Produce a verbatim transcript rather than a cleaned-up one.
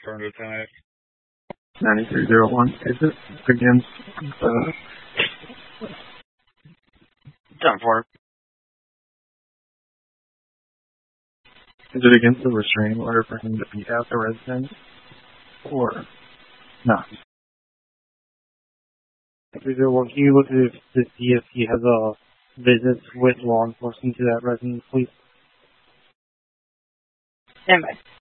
Affirmative ten. ninety-three oh one. Is it against the... ten four. Is it against the restraining order for him to beat out the resident? Or not? three oh one, can you look at it to see if he has a visit with law enforcement to that residence, please? Stand by.